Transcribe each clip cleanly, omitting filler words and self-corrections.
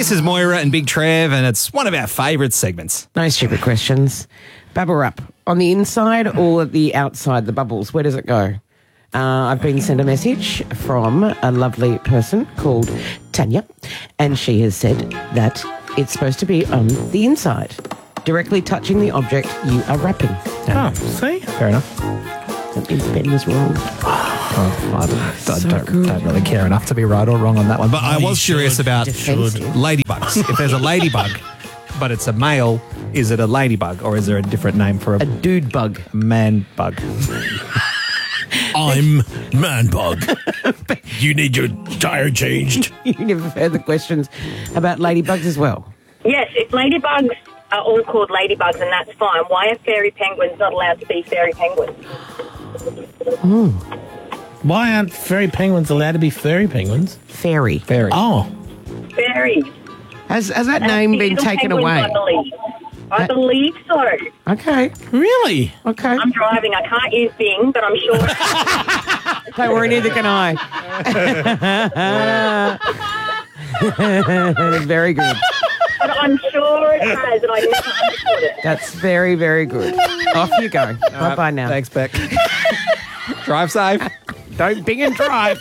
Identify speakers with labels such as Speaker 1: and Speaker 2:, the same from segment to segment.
Speaker 1: This is Moira and Big Trev, and it's one of our favourite segments.
Speaker 2: No stupid questions. Bubble wrap. On the inside or the outside, the bubbles? Where does it go? I've been sent a message from a lovely person called Tanya, and she has said that it's supposed to be on the inside, directly touching the object you are wrapping.
Speaker 3: Oh, see?
Speaker 1: Fair enough.
Speaker 2: That means Ben was wrong.
Speaker 1: I don't really care enough to be right or wrong on that one. But I was curious about ladybugs. If there's a ladybug, but it's a male, is it a ladybug or is there a different name for
Speaker 2: A dude bug.
Speaker 1: man bug?
Speaker 3: I'm Man-Bug. You need your tire changed.
Speaker 2: You never heard the questions about ladybugs as well?
Speaker 4: Yes, if ladybugs are all called ladybugs, and that's fine, why are fairy penguins not allowed to be fairy penguins?
Speaker 3: Why aren't fairy penguins allowed to be fairy penguins?
Speaker 2: Fairy.
Speaker 1: Fairy.
Speaker 3: Oh.
Speaker 4: Fairies.
Speaker 2: Has that name been
Speaker 4: Little
Speaker 2: taken
Speaker 4: penguins,
Speaker 2: away?
Speaker 4: I believe so.
Speaker 2: Okay.
Speaker 3: Really?
Speaker 2: Okay.
Speaker 4: I'm driving. I can't use Bing, but I'm sure.
Speaker 2: Don't worry, neither can I. Very good.
Speaker 4: But I'm sure it has, and I never understood it.
Speaker 2: That's very, very good. Off you go. Bye-bye now.
Speaker 1: Thanks, Beck. Drive safe.
Speaker 2: Don't bing and drive.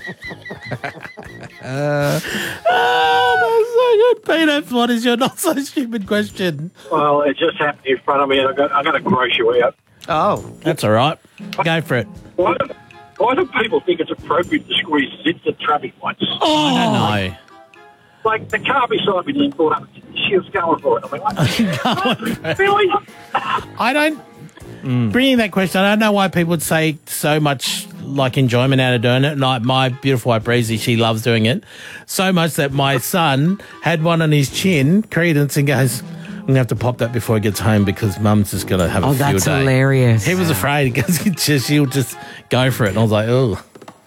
Speaker 3: Oh, that's so good. Peter, what is your not-so-stupid question?
Speaker 5: Well, it just happened in front of me, and I'm going to gross you out.
Speaker 2: Oh.
Speaker 3: That's all right. Go for it.
Speaker 5: Why do people think it's appropriate to squeeze zips at traffic lights?
Speaker 3: I don't know.
Speaker 5: Like, the car beside me just pulled up. She was going for it. I'm like, really?
Speaker 3: I don't... Bringing that question, I don't know why people would say so much like enjoyment out of doing it. Like my beautiful wife Breezy, she loves doing it so much that my son had one on his chin, Credence, and goes, I'm going to have to pop that before he gets home because Mum's just going to have a field day.
Speaker 2: Oh, that's hilarious.
Speaker 3: He was afraid because she'll just go for it. And I was like, oh.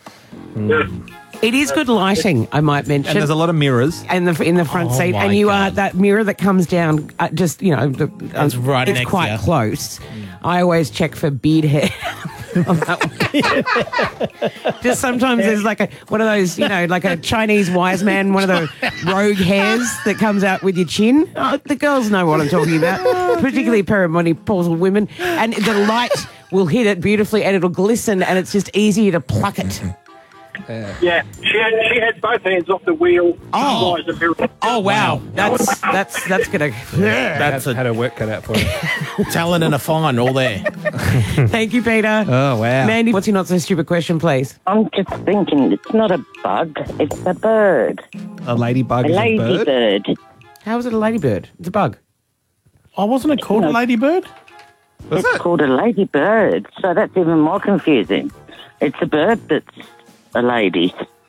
Speaker 2: It is good lighting, I might mention.
Speaker 1: And there's a lot of mirrors.
Speaker 2: in the front
Speaker 3: Oh,
Speaker 2: seat,
Speaker 3: my
Speaker 2: and you are
Speaker 3: God.
Speaker 2: that mirror that comes down. Just
Speaker 3: It's right
Speaker 2: it's
Speaker 3: next
Speaker 2: quite
Speaker 3: to you.
Speaker 2: close. I always check for beard hair on that one. Just sometimes there's like one of those, like a Chinese wise man, one of the rogue hairs that comes out with your chin. Oh, the girls know what I'm talking about, particularly perimenopausal women, and the light will hit it beautifully, and it'll glisten, and it's just easier to pluck it.
Speaker 5: Yeah, she had both hands off the wheel.
Speaker 2: Oh.
Speaker 5: Eyes and mirror.
Speaker 2: Oh wow, that's gonna.
Speaker 3: That's
Speaker 1: Had
Speaker 3: a
Speaker 1: her work cut out for you.
Speaker 3: talent and a fine all there.
Speaker 2: Thank you, Peter.
Speaker 1: Oh, wow.
Speaker 2: Mandy, what's your not so stupid question, please?
Speaker 6: I'm just thinking, it's not a bug, it's a bird.
Speaker 1: A ladybug
Speaker 6: A
Speaker 1: is a bird?
Speaker 6: ladybird.
Speaker 2: How is it a ladybird? It's a bug.
Speaker 3: Oh, wasn't it called a ladybird?
Speaker 1: Was
Speaker 6: It's
Speaker 1: it?
Speaker 6: called a ladybird, so that's even more confusing. It's a bird that's a lady.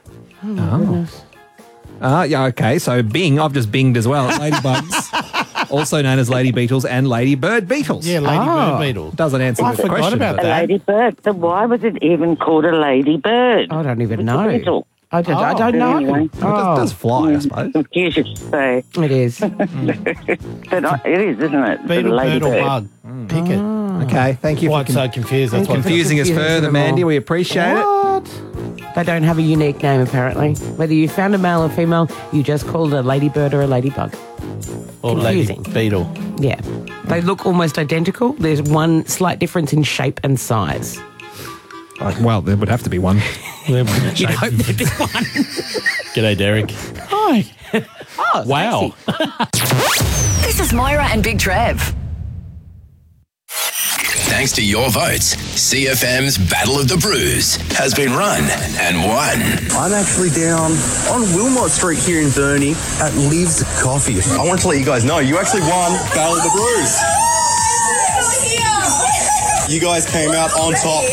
Speaker 1: Yeah, okay. So Bing, I've just binged as well. Ladybugs, also known as lady beetles and ladybird beetles.
Speaker 3: Yeah, ladybird beetle.
Speaker 1: Doesn't answer
Speaker 3: I
Speaker 1: the
Speaker 3: forgot
Speaker 1: question.
Speaker 3: about
Speaker 1: but-
Speaker 3: that.
Speaker 6: A ladybird. So why was it even called a ladybird?
Speaker 2: I don't even
Speaker 6: It's a
Speaker 2: know.
Speaker 6: beetle.
Speaker 2: I don't know.
Speaker 6: Anyway.
Speaker 1: It does fly, I suppose.
Speaker 6: Confused to say.
Speaker 2: It is.
Speaker 6: But it is, isn't it?
Speaker 3: Beetle, bird, or
Speaker 6: ladybird.
Speaker 3: bug. Pick it.
Speaker 1: Okay, thank you
Speaker 3: Why
Speaker 1: for
Speaker 3: it's so confused. That's why.
Speaker 1: confusing us
Speaker 2: confusing
Speaker 1: further,
Speaker 2: them
Speaker 1: Mandy.
Speaker 2: all.
Speaker 1: We appreciate it.
Speaker 2: They don't have a unique name, apparently. Whether you found a male or female, you just called it a ladybird or a ladybug.
Speaker 3: Or lady
Speaker 2: confusing.
Speaker 3: beetle.
Speaker 2: Yeah. They look almost identical. There's one slight difference in shape and size.
Speaker 1: Well, there would have to be one.
Speaker 2: You'd hope there'd be one.
Speaker 3: G'day, Derek. Hi.
Speaker 2: Oh,
Speaker 3: Wow.
Speaker 7: This is Moira and Big Trev.
Speaker 8: Thanks to your votes, CFM's Battle of the Brews has been run and won.
Speaker 9: I'm actually down on Wilmot Street here in Burnie at Lives Coffee. I want to let you guys know you actually won Battle of the Brews. You guys came out on top.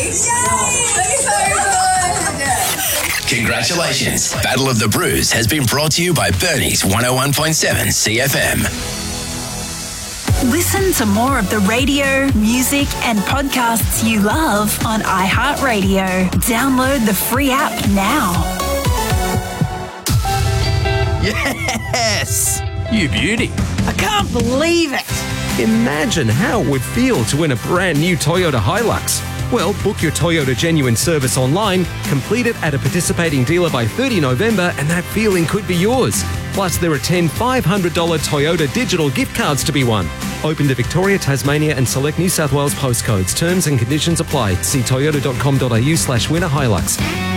Speaker 8: Congratulations. Battle of the Brews has been brought to you by Bernie's 101.7 CFM.
Speaker 7: Listen to more of the radio, music, and podcasts you love on iHeartRadio. Download the free app now.
Speaker 10: Yes! You beauty. I can't believe it. Imagine how it would feel to win a brand new Toyota Hilux. Well, book your Toyota Genuine service online, complete it at a participating dealer by 30 November, and that feeling could be yours. Plus, there are 10 $500 Toyota digital gift cards to be won. Open to Victoria, Tasmania and select New South Wales postcodes. Terms and conditions apply. See toyota.com.au/winner Hilux.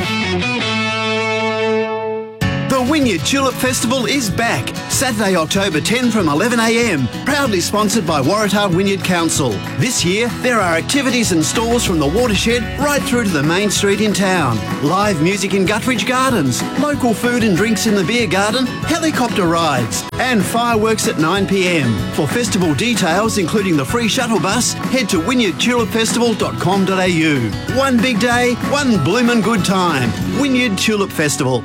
Speaker 11: The Wynyard Tulip Festival is back. Saturday, October 10 from 11 a.m. Proudly sponsored by Waratah Wynyard Council. This year, there are activities and stalls from the watershed right through to the main street in town. Live music in Guthridge Gardens, local food and drinks in the beer garden, helicopter rides, and fireworks at 9 p.m. For festival details, including the free shuttle bus, head to wynyardtulipfestival.com.au. One big day, one bloomin' good time. Wynyard Tulip Festival.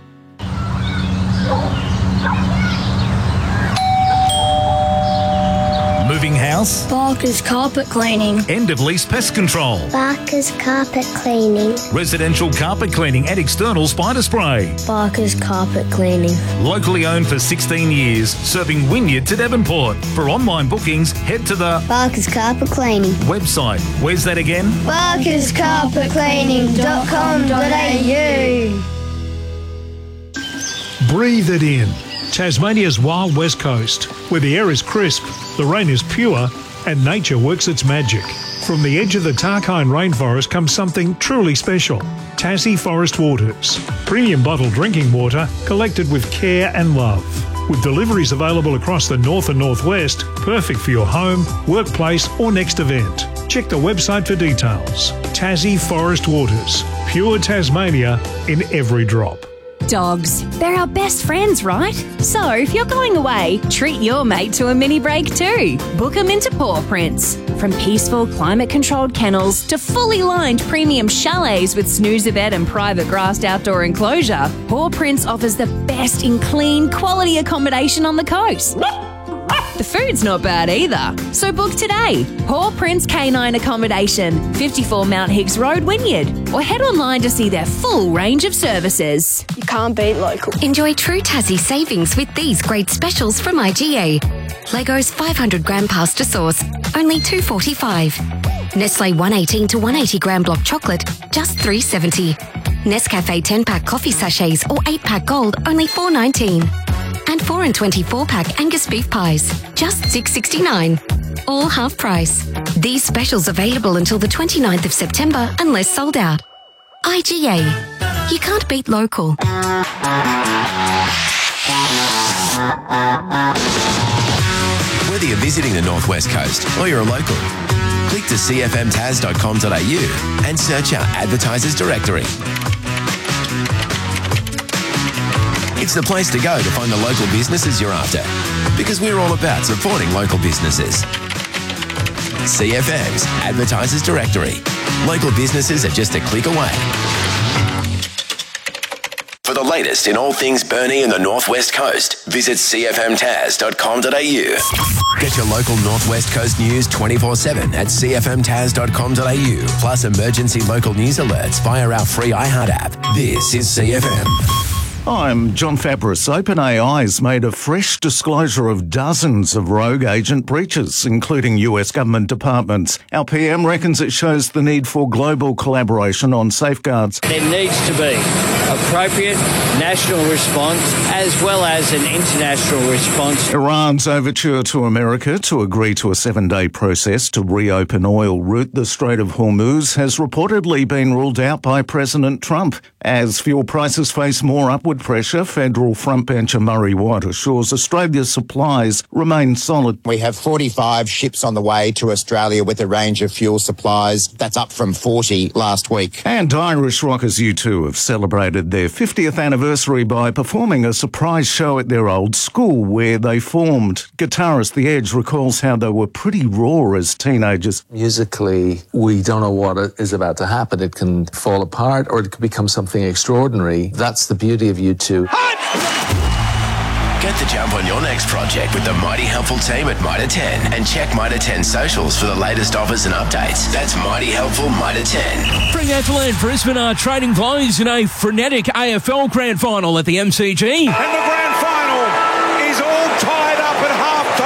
Speaker 12: Moving house?
Speaker 13: Barker's Carpet Cleaning.
Speaker 12: End of lease pest control?
Speaker 13: Barker's Carpet Cleaning.
Speaker 12: Residential carpet cleaning and external spider spray?
Speaker 13: Barker's Carpet Cleaning.
Speaker 12: Locally owned for 16 years, serving Wynyard to Devonport. For online bookings, head to the
Speaker 13: Barker's Carpet Cleaning
Speaker 12: website. Where's that again?
Speaker 13: barkerscarpetcleaning.com.au.
Speaker 14: Breathe it in. Tasmania's wild west coast, where the air is crisp, the rain is pure, and nature works its magic. From the edge of the Tarkine rainforest comes something truly special. Tassie Forest Waters. Premium bottled drinking water collected with care and love. With deliveries available across the north and northwest, perfect for your home, workplace or next event. Check the website for details. Tassie Forest Waters. Pure Tasmania in every drop.
Speaker 15: Dogs. They're our best friends, right? So if you're going away, treat your mate to a mini break too. Book them into Paw Prints. From peaceful, climate-controlled kennels to fully lined premium chalets with snoozer bed and private grassed outdoor enclosure, Paw Prints offers the best in clean, quality accommodation on the coast. The food's not bad either. So book today. Paw Prints Canine Accommodation, 54 Mount Higgs Road, Wynyard. Or head online to see their full range of services.
Speaker 13: You can't beat local.
Speaker 16: Enjoy true Tassie savings with these great specials from IGA. Leggo's 500 gram pasta sauce, only $2.45. Nestle 118 to 180 gram block chocolate, just $3.70. Nescafe 10-pack coffee sachets or 8-pack gold, only $4.19. And 4 and 24-pack Angus beef pies, just $6.69. All half price. These specials available until the 29th of September unless sold out. IGA. You can't beat local.
Speaker 8: Whether you're visiting the Northwest Coast or you're a local, click to cfmtas.com.au and search our advertisers directory. It's the place to go to find the local businesses you're after, because we're all about supporting local businesses. CFM's Advertisers Directory. Local businesses are just a click away. For the latest in all things Burnie and the Northwest Coast, visit cfmtas.com.au. Get your local Northwest Coast news 24/7 at cfmtas.com.au, plus emergency local news alerts via our free iHeart app. This is CFM.
Speaker 17: I'm John Fabris. OpenAI's made a fresh disclosure of dozens of rogue agent breaches, including US government departments. Our PM reckons it shows the need for global collaboration on safeguards.
Speaker 18: There needs to be appropriate national response as well as an international response.
Speaker 17: Iran's overture to America to agree to a 7-day process to reopen oil route the Strait of Hormuz has reportedly been ruled out by President Trump. As fuel prices face more upward pressure, federal frontbencher Murray Watt assures Australia's supplies remain solid.
Speaker 19: We have 45 ships on the way to Australia with a range of fuel supplies. That's up from 40 last week.
Speaker 17: And Irish rockers U2 have celebrated their 50th anniversary by performing a surprise show at their old school where they formed. Guitarist The Edge recalls how they were pretty raw as teenagers.
Speaker 20: Musically, we don't know what is about to happen. It can fall apart or it could become something extraordinary. That's the beauty of U2.
Speaker 8: Get the jump on your next project with the Mighty Helpful team at Mitre 10 and check Mitre 10 socials for the latest offers and updates. That's Mighty Helpful Mitre 10.
Speaker 21: Fremantle and Brisbane are trading blows in a frenetic AFL Grand Final at the MCG.
Speaker 22: And the Grand Final is all tied up at half-time.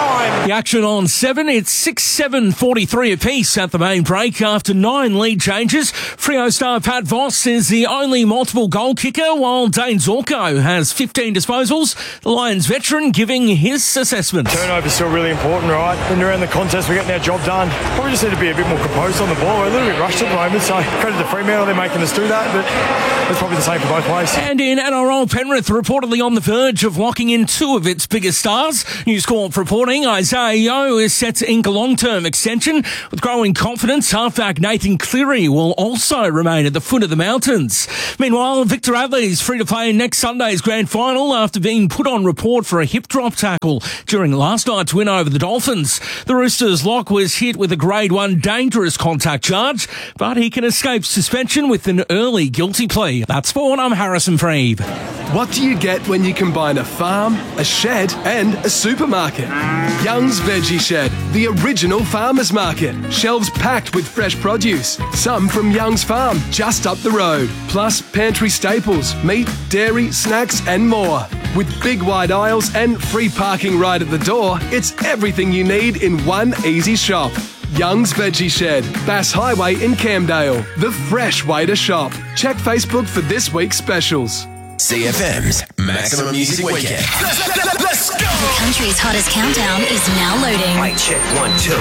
Speaker 21: The action on 7, it's 6-7-43 apiece at the main break after 9 lead changes. Freo star Pat Voss is the only multiple goal kicker, while Dane Zorko has 15 disposals. The Lions veteran giving his assessment.
Speaker 4: Turnover's still really important, right? When you're around the contest, we're getting our job done. Probably just need to be a bit more composed on the ball. We're a little bit rushed at the moment, so credit to Fremantle, they're making us do that, but it's probably the same for both ways.
Speaker 21: And in NRL, Penrith reportedly on the verge of locking in 2 of its biggest stars. News Corp reporting Isaiah Yeo is set to ink a long-term extension. With growing confidence, halfback Nathan Cleary will also remain at the foot of the mountains. Meanwhile, Victor Adley is free to play in next Sunday's grand final after being put on report for a hip drop tackle during last night's win over the Dolphins. The Roosters' lock was hit with a Grade 1 dangerous contact charge, but he can escape suspension with an early guilty plea. That's Sport. I'm Harrison Freeb.
Speaker 22: What do you get when you combine a farm, a shed and a supermarket? Young's Veggie Shed, the original farmer's market. Shelves packed with fresh produce, some from Young's Farm just up the road. Plus pantry staples, meat, dairy, snacks and more. With big wide aisles and free parking right at the door, it's everything you need in one easy shop. Young's Veggie Shed, Bass Highway in Camdale. The fresh way to shop. Check Facebook for this week's specials.
Speaker 8: CFM's Maximum Music Weekend.
Speaker 7: The country's hottest countdown is now loading.
Speaker 8: Mic check 1, 2.